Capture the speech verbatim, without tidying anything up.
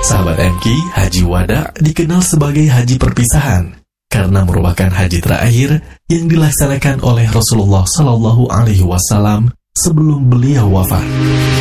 Sahabat M K, Haji Wada dikenal sebagai haji perpisahan karena merupakan haji terakhir yang dilaksanakan oleh Rasulullah Shallallahu Alaihi Wasallam sebelum beliau wafat.